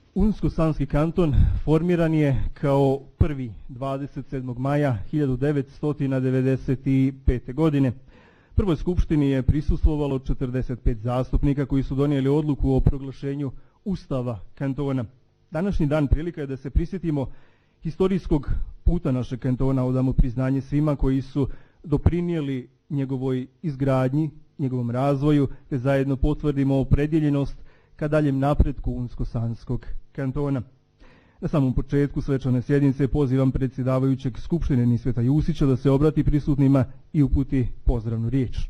Unsko-sanski kanton formiran je kao prvi 27. maja 1995. godine. Prvoj skupštini je prisustvovalo 45 zastupnika koji su donijeli odluku o proglašenju Ustava kantona. Današnji dan prilika je da se prisjetimo historijskog puta našeg kantona, odamo priznanje svima koji su doprinijeli njegovoj izgradnji, njegovom razvoju, te zajedno potvrdimo opredjeljenost ka daljem napretku Unsko-sanskog kantona. Na samom početku svečane sjednice pozivam predsjedavajućeg Skupštine Nisveta Jusića da se obrati prisutnima i uputi pozdravnu riječ.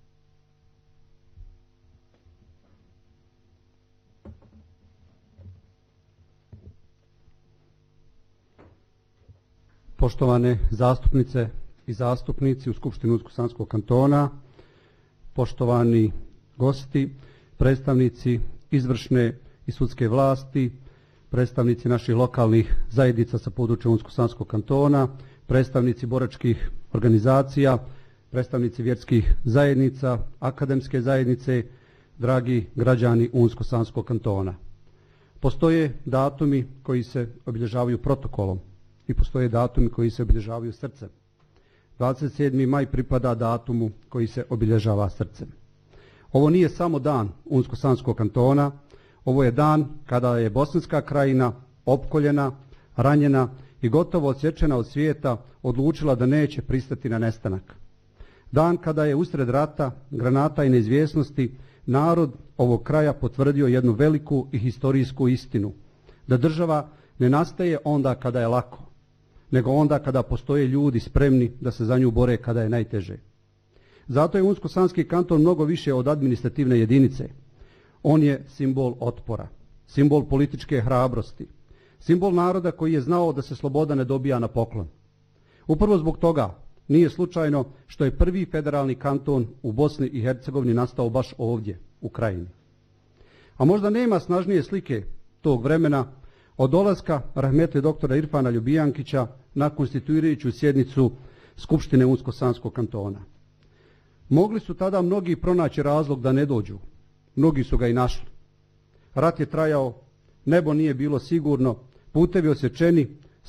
Poštovane zastupnice i zastupnici u Skupštini Unsko-sanskog kantona, poštovani gosti, predstavnici izvršne i sudske vlasti, predstavnici naših lokalnih zajednica sa područja Unsko-sanskog kantona, predstavnici boračkih organizacija, predstavnici vjerskih zajednica, akademske zajednice, dragi građani Unsko-sanskog kantona. Postoje datumi koji se obilježavaju protokolom i postoje datumi koji se obilježavaju srcem. 27. maj pripada datumu koji se obilježava srcem. Ovo nije samo dan Unsko-sanskog kantona, ovo je dan kada je Bosanska krajina opkoljena, ranjena i gotovo odsječena od svijeta odlučila da neće pristati na nestanak. Dan kada je usred rata, granata i neizvjesnosti narod ovog kraja potvrdio jednu veliku i historijsku istinu, da država ne nastaje onda kada je lako, nego onda kada postoje ljudi spremni da se za nju bore kada je najteže. Zato je Unsko-sanski kanton mnogo više od administrativne jedinice. On je simbol otpora, simbol političke hrabrosti, simbol naroda koji je znao da se sloboda ne dobija na poklon. Upravo zbog toga nije slučajno što je prvi federalni kanton u Bosni i Hercegovini nastao baš ovdje, u Krajini. A možda nema snažnije slike tog vremena od dolaska rahmetli doktora Irfana Ljubijankića na konstituirajuću sjednicu Skupštine Unsko-sanskog kantona. Mogli su tada mnogi pronaći razlog da ne dođu. Mnogi su ga i našli. Rat je trajao, nebo nije bilo sigurno, putevi osječeni,